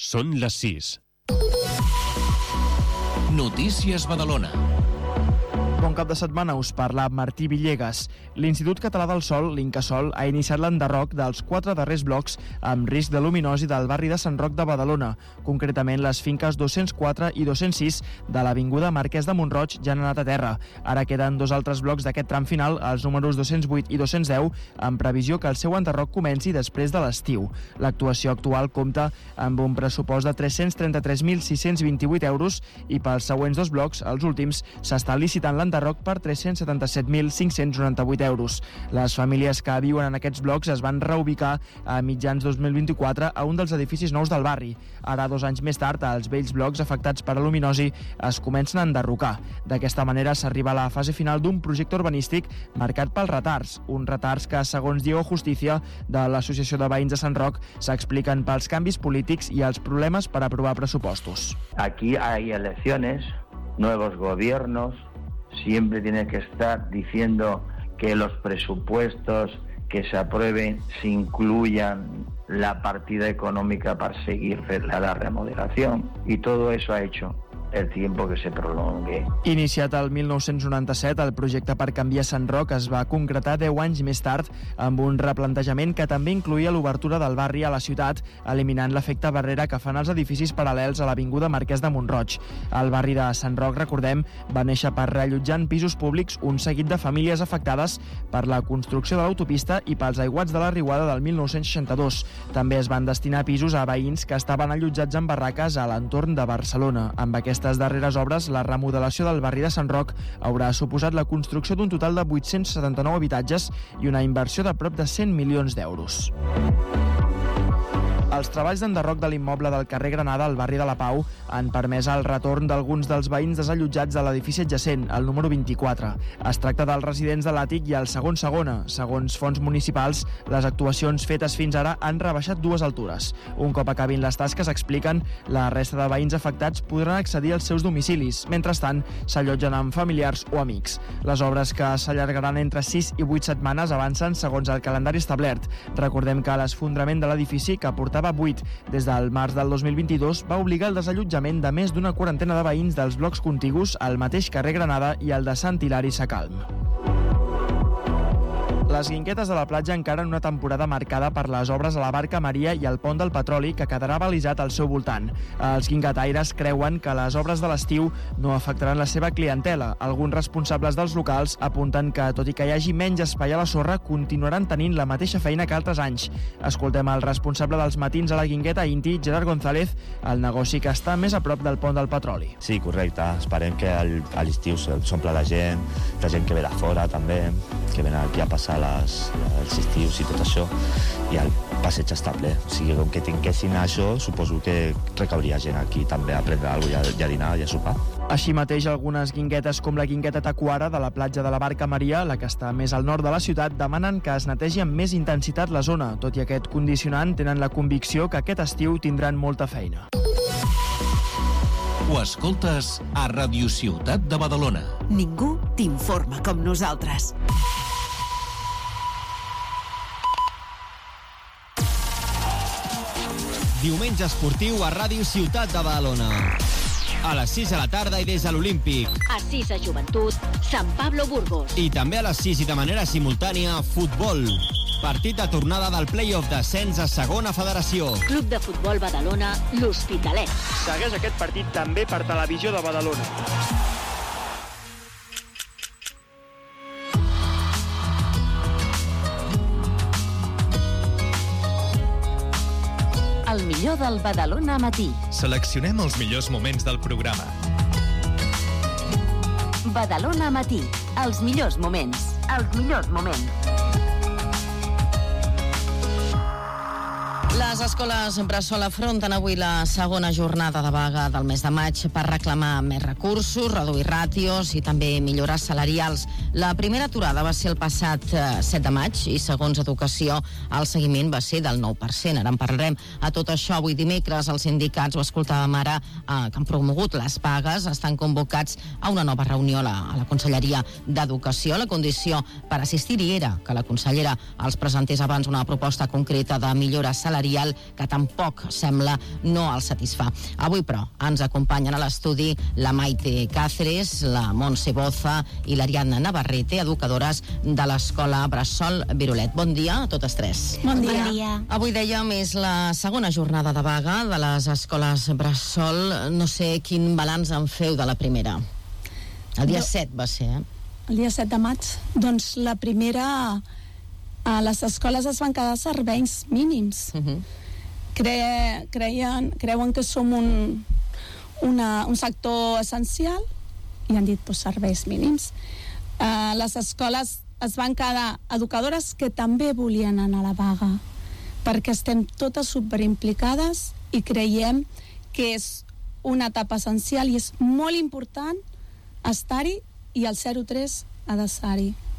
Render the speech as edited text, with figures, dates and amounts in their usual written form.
Són les 6. Notícies Badalona. Bon cap de setmana, us parla Martí Villegas. L'Institut Català del Sòl, l'Incasòl, ha iniciat l'enderroc dels 4 darrers blocs amb risc de luminosi del barri de Sant Roc de Badalona. Concretament, les finques 204 i 206 de l'Avinguda Marquès de Mont-roig ja han anat a terra. Ara queden 2 altres blocs d'aquest tram final, els números 208 i 210, amb previsió que el seu enderroc comenci després de l'estiu. L'actuació actual compta amb un pressupost de 333.628 euros i pels següents 2 blocs, els últims, s'està licitant l'enderroc per 377.598 euros. Les famílies que viuen en aquests blocs es van reubicar a mitjans 2024 a un dels edificis nous del barri. Ara, 2 anys més tard, els vells blocs afectats per aluminosi es comencen a enderrocar. D'aquesta manera s'arriba a la fase final d'un projecte urbanístic marcat pels retards. Uns retards que, segons Diego Justicia, de l'Associació de Veïns de Sant Roc, s'expliquen pels canvis polítics i els problemes per aprovar pressupostos. Aquí hay elecciones, nuevos gobiernos. Siempre tiene que estar diciendo que los presupuestos que se aprueben se incluyan la partida económica para seguir la remodelación, y todo eso ha hecho el tiempo que se prolongue. Iniciat el 1997, el projecte per canviar Sant Roc es va concretar 10 anys més tard amb un replantejament que també incluïa l'obertura del barri a la ciutat, eliminant l'efecte barrera que fan els edificis paral·lels a l'Avinguda Marquès de Mont-roig. El barri de Sant Roc, recordem, va néixer per reallotjar en pisos públics un seguit de famílies afectades per la construcció de l'autopista i pels aiguats de la riuada del 1962. També es van destinar pisos a veïns que estaven allotjats en barraques a l'entorn de Barcelona. Amb aquestes darreres obres, la remodelació del barri de Sant Roc haurà suposat la construcció d'un total de 879 habitatges i una inversió de prop de 100 milions d'euros. Els treballs d'enderroc de l'immoble del carrer Granada, al barri de la Pau, han permès el retorn d'alguns dels veïns desallotjats de l'edifici adjacent, el número 24. Es tracta dels residents de l'àtic i el segon segona. Segons fonts municipals, les actuacions fetes fins ara han rebaixat 2 altures. Un cop acabin les tasques, expliquen, la resta de veïns afectats podran accedir als seus domicilis. Mentrestant, s'allotgen amb familiars o amics. Les obres, que s'allargaran entre 6 i 8 setmanes, avancen segons el calendari establert. Recordem que l'esfondrament de l'edifici, que portava 8 des del març del 2022, va obligar el desallotjament de més d'una quarantena de veïns dels blocs contigus al mateix carrer Granada i al de Sant Hilari Sacalm. Les Guinguetes de la platja encara en una temporada marcada per les obres a la Barca Maria i al pont del Petroli, que quedarà balisat al seu voltant. Els guinguetaires creuen que les obres de l'estiu no afectaran la seva clientela. Alguns responsables dels locals apunten que, tot i que hi hagi menys espai a la sorra, continuaran tenint la mateixa feina que altres anys. Escoltem el responsable dels matins a la Guingueta Inti, Gerard González, el negoci que està més a prop del pont del Petroli. Sí, correcte. Esperem que a l'estiu s'omple de gent que ve de fora també, que ven aquí a passar els estius i tot això, i el passeig està ple. O sigui, com que tinguessin això, suposo que recauria gent aquí també a prendre alguna cosa i a dinar i a sopar. Així mateix, algunes guinguetes, com la guingueta Tacuara de la platja de la Barca Maria, la que està més al nord de la ciutat, demanen que es netegi amb més intensitat la zona. Tot i aquest condicionant, tenen la convicció que aquest estiu tindran molta feina. Ho escoltes a Ràdio Ciutat de Badalona. Ningú t'informa com nosaltres. Diumenge esportiu a Ràdio Ciutat de Badalona. A les 6 de la tarda i des de l'Olímpic. A 6 a Joventut, Sant Pablo Burgos. I també a les 6 i de manera simultània, futbol. Partit de tornada del play-off d'ascens a segona federació. Club de Futbol Badalona, l'Hospitalet. Segueix aquest partit també per Televisió de Badalona. El millor del Badalona matí. Seleccionem els millors moments del programa. Badalona matí. Els millors moments. Els millors moments. Les escoles Bressol afronten avui la segona jornada de vaga del mes de maig per reclamar més recursos, reduir ràtios i també millores salarials. La primera aturada va ser el passat 7 de maig i, segons Educació, el seguiment va ser del 9%. Ara en parlarem. A tot això, avui dimecres, els sindicats, ho escoltàvem ara, que han promogut les vagues, estan convocats a una nova reunió a la Conselleria d'Educació. La condició per assistir-hi era que la consellera els presentés abans una proposta concreta de millores salarials social que tampoc sembla no el satisfà. Avui, però, ens acompanyen a l'estudi la Maite Cáceres, la Montse Boza i l'Ariadna Navarrete, educadores de l'Escola Bressol Virolet. Bon dia a totes tres. Bon dia. Avui, dèiem, és la segona jornada de vaga de les escoles bressol. No sé quin balanç en feu de la primera. El dia 7 va ser, El dia 7 de maig. Doncs la primera, les escoles es van quedar serveis mínims. Creuen que som un sector essencial i han dit serveis mínims. Les escoles es van quedar educadores que també volien anar a la vaga, perquè estem totes superimplicades i creiem que és una etapa essencial i és molt important estar-hi, i el 03 ha de ser-hi.